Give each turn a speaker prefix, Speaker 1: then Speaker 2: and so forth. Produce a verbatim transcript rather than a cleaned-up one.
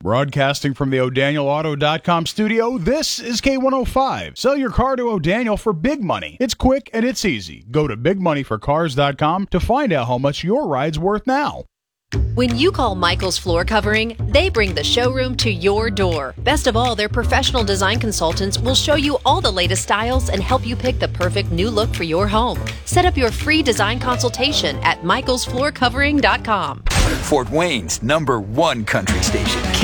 Speaker 1: Broadcasting from the O'Daniel Auto dot com studio, this is K one oh five. Sell your car to O'Daniel for big money. It's quick and it's easy. Go to big money for cars dot com to find out how much your ride's worth now.
Speaker 2: When you call Michael's Floor Covering, they bring the showroom to your door. Best of all, their professional design consultants will show you all the latest styles and help you pick the perfect new look for your home. Set up your free design consultation at michaels floor covering dot com.
Speaker 3: Fort Wayne's number one country station.